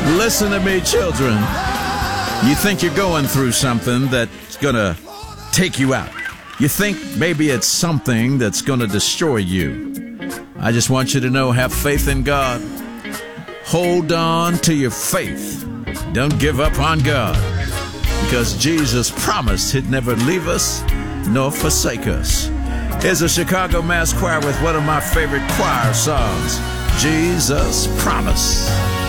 Listen to me, children. You think you're going through something that's going to take you out. You think maybe it's something that's going to destroy you. I just want you to know, have faith in God. Hold on to your faith. Don't give up on God, because Jesus promised He'd never leave us nor forsake us. Here's a Chicago Mass Choir with one of my favorite choir songs, Jesus Promise.